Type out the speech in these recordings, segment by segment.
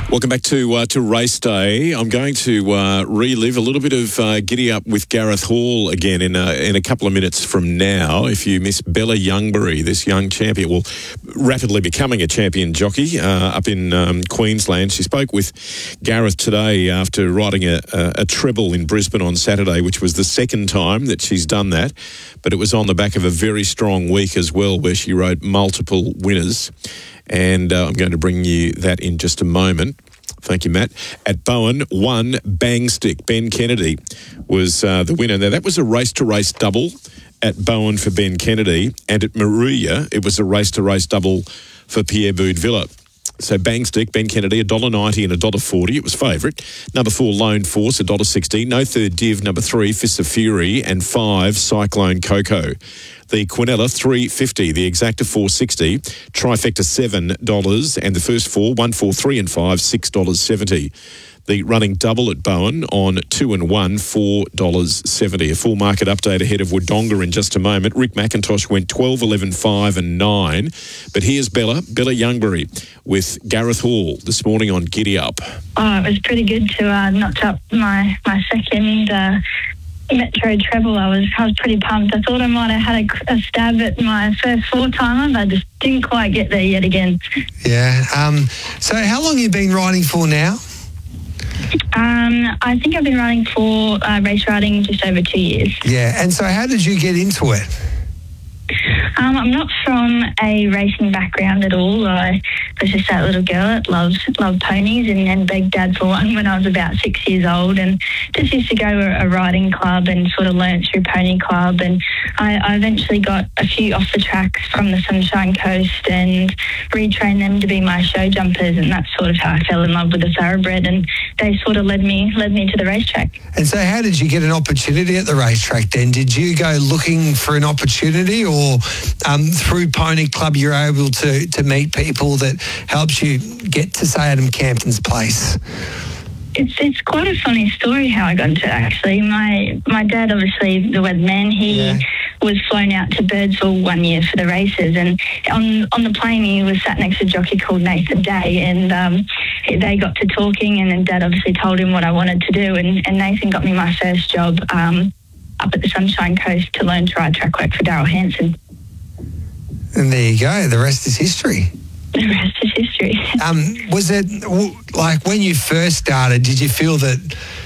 Welcome back to Race Day. I'm going to relive a little bit of Giddy Up with Gareth Hall again in a couple of minutes from now. If you miss Bella Youngbury, this young champion, well, rapidly becoming a champion jockey up in Queensland. She spoke with Gareth today after riding a treble in Brisbane on Saturday, which was the second time that she's done that. But it was on the back of a very strong week as well, where she rode multiple winners. And I'm going to bring you that in just a moment. Thank you, Matt. At Bowen, 1 Bang Stick. Ben Kennedy was the winner. Now, that was a race-to-race double at Bowen for Ben Kennedy. And at Maruya, it was a race-to-race double for Pierre Boudvilla. So Bang Stick, Ben Kennedy, $1.90 and $1.40. It was favourite. Number 4, Lone Force, $1.60. No Third Div, number 3, Fists of Fury, and 5, Cyclone Coco. The Quinella, $3.50. The Exacta, $4.60. Trifecta, $7. And the first 4, 1, 4, 3 and 5, $6.70. The running double at Bowen on 2 and 1, $4.70. A full market update ahead of Wodonga in just a moment. Rick McIntosh went 12, 11, 5 and 9. But here's Bella Youngbury with Gareth Hall this morning on Giddy Up. Oh, it was pretty good to notch up my second Metro treble. I was pretty pumped. I thought I might have had a stab at my first 4-timer, but I just didn't quite get there yet again. Yeah. So how long have you been riding for now? I think I've been riding for race riding just over 2 years. Yeah, and so how did you get into it? I'm not from a racing background at all. I was just that little girl that loved ponies and begged Dad for one when I was about 6 years old, and just used to go to a riding club and sort of learnt through Pony Club. And I eventually got a few off the tracks from the Sunshine Coast and retrained them to be my show jumpers, and that's sort of how I fell in love with the thoroughbred, and they sort of led me to the racetrack. And so how did you get an opportunity at the racetrack then? Did you go looking for an opportunity, or through Pony Club you're able to meet people that helps you get to, say, Adam Campton's place? It's quite a funny story how I got into it, actually. My dad, obviously the weatherman, he was flown out to Birdsville 1 year for the races, and on the plane he was sat next to a jockey called Nathan Day, and they got to talking, and then Dad obviously told him what I wanted to do, and Nathan got me my first job up at the Sunshine Coast to learn to ride track work for Daryl Hanson. And there you go, the rest is history. The rest is history. Was it like when you first started, did you feel that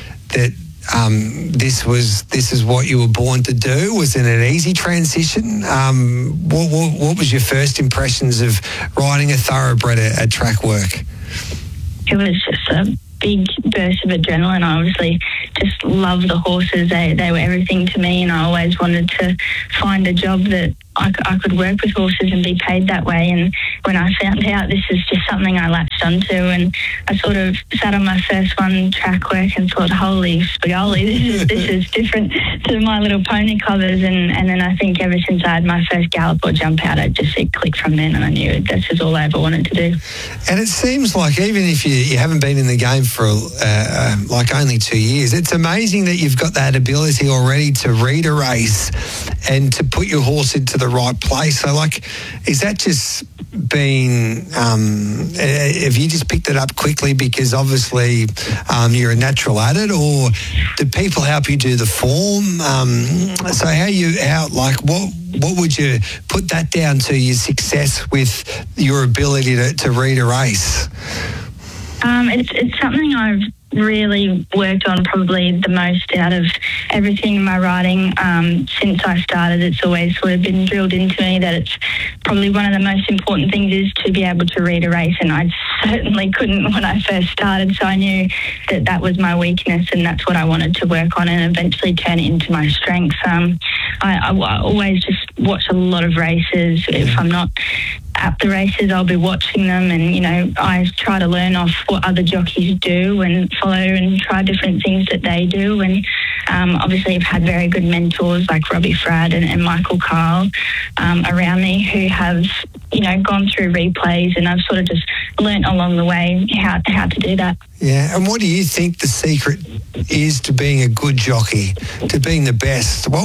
this is what you were born to do? Was it an easy transition? What was your first impressions of riding a thoroughbred at track work? It was just a big burst of adrenaline. I obviously just loved the horses. They were everything to me, and I always wanted to find a job that I could work with horses and be paid that way. And when I found out this is just something I latched onto, and I sort of sat on my first one, track work, and thought, holy spagoli, this is different to my little pony covers. And then I think ever since I had my first gallop or jump out, it clicked from then, and I knew this is all I ever wanted to do. And it seems like even if you haven't been in the game for like only 2 years, it's amazing that you've got that ability already to read a race and to put your horse into the right place. So, like, is that just been, have you just picked it up quickly because obviously you're a natural at it, or do people help you do the form? So what would you put that down to, your success with your ability to read a race? It's something I've really worked on probably the most out of everything in my riding. Since I started, it's always sort of been drilled into me that it's probably one of the most important things is to be able to read a race, and I certainly couldn't when I first started, so I knew that was my weakness, and that's what I wanted to work on and eventually turn it into my strength. I always just watch a lot of races. If I'm not at the races, I'll be watching them, and I try to learn off what other jockeys do and follow and try different things that they do. And obviously I've had very good mentors like Robbie Fradd and Michael Carl around me who have gone through replays, and I've sort of just learnt along the way how to do that. Yeah, and what do you think the secret is to being a good jockey, to being the best? What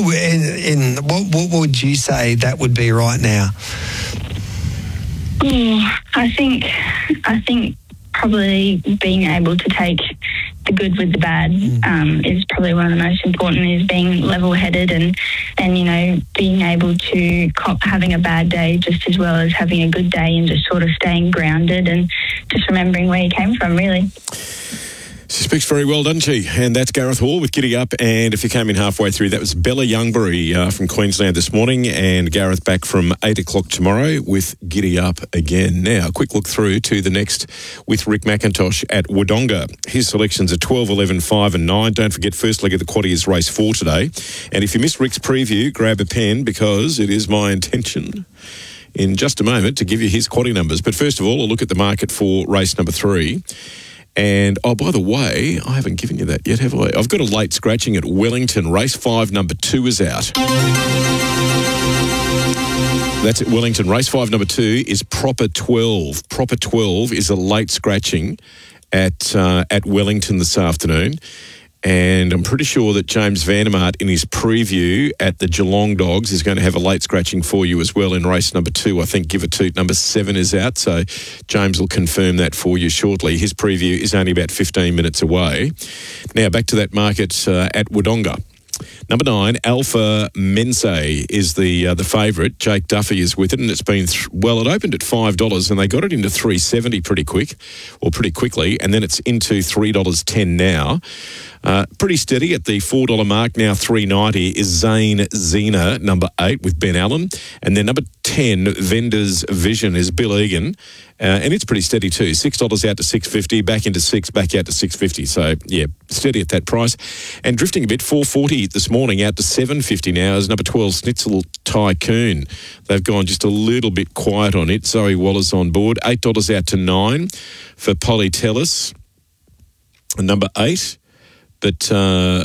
would you say that would be right now? I think probably being able to take the good with the bad is probably one of the most important, is being level-headed and being able to having a bad day just as well as having a good day, and just sort of staying grounded and just remembering where you came from, really. She speaks very well, doesn't she? And that's Gareth Hall with Giddy Up. And if you came in halfway through, that was Bella Youngbury from Queensland this morning, and Gareth back from 8 o'clock tomorrow with Giddy Up again. Now, a quick look through to the next with Rick McIntosh at Wodonga. His selections are 12, 11, 5 and 9. Don't forget, first leg of the quaddie is race 4 today. And if you missed Rick's preview, grab a pen, because it is my intention in just a moment to give you his quaddie numbers. But first of all, a look at the market for race number 3. And, oh, by the way, I haven't given you that yet, have I? I've got a late scratching at Wellington. Race 5, number 2 is out. That's at Wellington. Race 5, number 2 is Proper 12. Proper 12 is a late scratching at Wellington this afternoon. And I'm pretty sure that James Vandermaat, in his preview at the Geelong Dogs, is going to have a late scratching for you as well in race number 2. I think Give a Toot number 7 is out, so James will confirm that for you shortly. His preview is only about 15 minutes away. Now, back to that market at Wodonga. Number 9, Alpha Mense is the favourite. Jake Duffy is with it, and it's been, it opened at $5 and they got it into $3.70 pretty quickly, and then it's into $3.10 now. Pretty steady at the $4 mark now. $3.90 is Zane Zena, number 8, with Ben Allen, and then number 10, Vendors Vision, is Bill Egan, and it's pretty steady too. $6 out to $6.50, back into $6, back out to $6.50. So yeah, steady at that price, and drifting a bit. $4.40 this morning out to $7.50 now is number 12, Schnitzel Tycoon. They've gone just a little bit quiet on it. Zoe Wallace on board. $8 out to $9 for Polytelis, number 8. But, and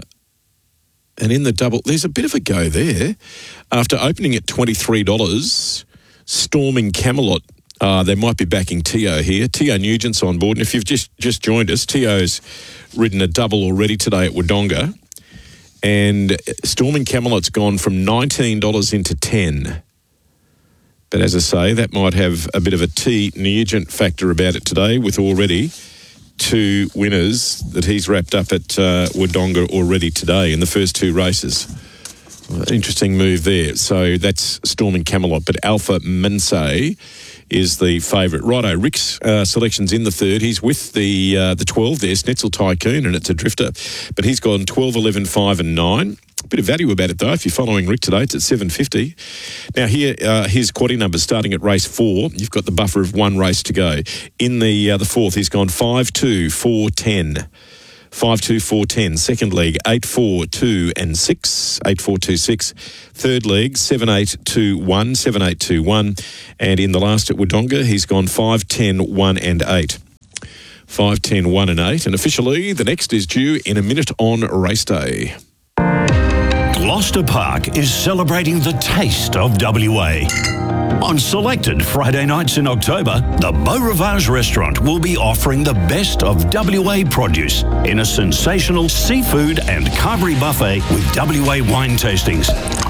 in the double, there's a bit of a go there. After opening at $23, Storming Camelot, they might be backing Tio here. Tio Nugent's on board. And if you've just joined us, Tio's ridden a double already today at Wodonga. And Storming Camelot's gone from $19 into $10. But as I say, that might have a bit of a T Nugent factor about it today, with already 2 winners that he's wrapped up at Wodonga already today in the first 2 races. Interesting move there. So that's Storming Camelot, but Alpha Mense is the favourite. Righto, Rick's selection's in the 3rd. He's with the 12 there, Schnitzel Tycoon, and it's a drifter. But he's gone 12, 11, 5 and 9. A bit of value about it, though. If you're following Rick today, it's at $7.50. Now, here, his quaddie numbers starting at race 4. You've got the buffer of 1 race to go. In the 4th, he's gone 5, 2, 4, 10. 5, 2, 4, 10. Second leg, 8, 4, 2 and 6. 8, 4, 2, 6. Third leg, 7, 8, 2, 1. 7, 8, 2, 1. And in the last at Wodonga, he's gone 5, 10, 1 and 8. 5, 10, 1 and 8. And officially, the next is due in a minute on race day. Gloucester Park is celebrating the taste of WA. On selected Friday nights in October, the Beau Rivage restaurant will be offering the best of WA produce in a sensational seafood and carvery buffet with WA wine tastings.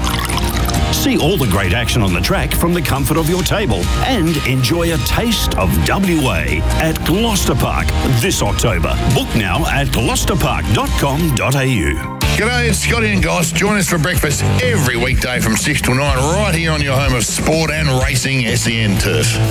See all the great action on the track from the comfort of your table and enjoy a taste of WA at Gloucester Park this October. Book now at gloucesterpark.com.au. G'day, it's Scotty and Goss. Join us for breakfast every weekday from 6 till 9 right here on your home of sport and racing, SEN Turf.